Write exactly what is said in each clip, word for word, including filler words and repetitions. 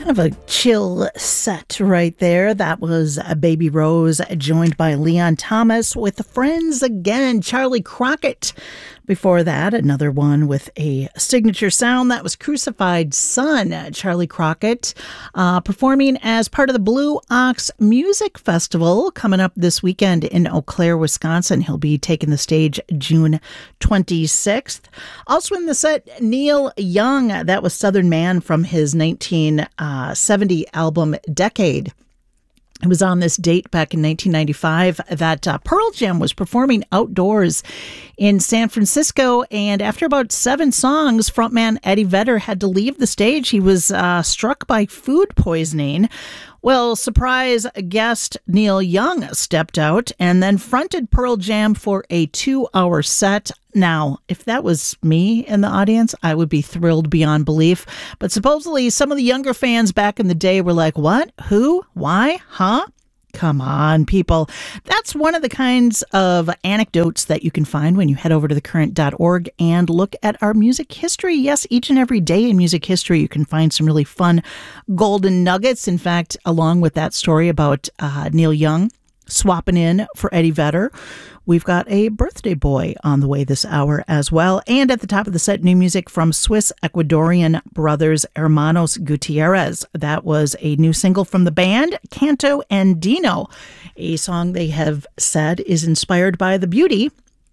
Kind of a chill set right there. That was Baby Rose, joined by Leon Thomas with Friends Again, Charlie Crockett. Before that, another one with a signature sound. That was Crucified Son, Charlie Crockett, uh, performing as part of the Blue Ox Music Festival coming up this weekend in Eau Claire, Wisconsin. He'll be taking the stage June twenty-sixth. Also in the set, Neil Young. That was Southern Man from his nineteen seventy album Decade. It was on this date back in nineteen ninety-five that uh, Pearl Jam was performing outdoors in San Francisco. And after about seven songs, frontman Eddie Vedder had to leave the stage. He was uh, struck by food poisoning. Well, surprise guest Neil Young stepped out and then fronted Pearl Jam for a two-hour set. Now, if that was me in the audience, I would be thrilled beyond belief. But supposedly some of the younger fans back in the day were like, what? Who? Why? Huh? Come on, people. That's one of the kinds of anecdotes that you can find when you head over to the current dot org and look at our music history. Yes, each and every day in music history, you can find some really fun golden nuggets. In fact, along with that story about uh, Neil Young swapping in for Eddie Vedder, we've got a birthday boy on the way this hour as well. And at the top of the set, new music from Swiss-Ecuadorian brothers Hermanos Gutierrez. That was a new single from the band, Canto Andino, a song they have said is inspired by the beauty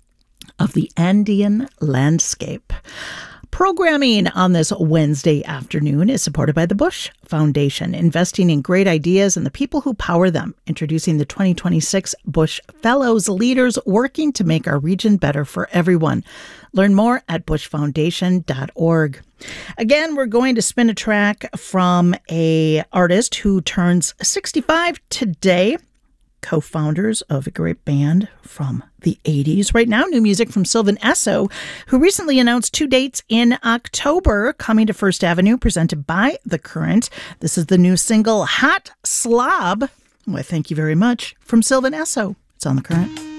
of the Andean landscape. Programming on this Wednesday afternoon is supported by the Bush Foundation, investing in great ideas and the people who power them, introducing the twenty twenty-six Bush Fellows, leaders working to make our region better for everyone. Learn more at bush foundation dot org. Again, we're going to spin a track from a artist who turns sixty-five today. Co-founders of a great band from the eighties. Right now, new music from Sylvan Esso, who recently announced two dates in October, coming to First Avenue, presented by The Current. This is the new single, Hot Slob. Well, thank you very much, from Sylvan Esso. It's on The Current.